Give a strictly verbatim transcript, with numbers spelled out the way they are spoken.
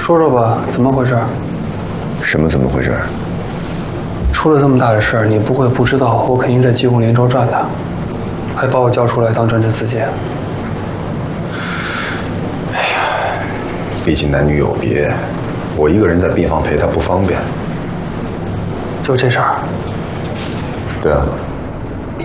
说说吧，怎么回事？ 什么怎么回事？ 出了这么大的事儿，你不会不知道，我肯定在吉鸿连州转他，还把我叫出来当政治自荐。 哎呀，毕竟男女有别，我一个人在病房陪他不方便。 就这事儿？ 对啊。